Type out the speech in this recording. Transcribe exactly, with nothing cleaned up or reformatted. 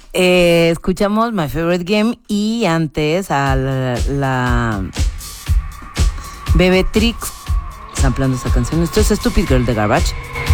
Eh, escuchamos My Favorite Game y antes a la, la Bebetrix sampleando esta canción. Esto es Stupid Girl de Garbage.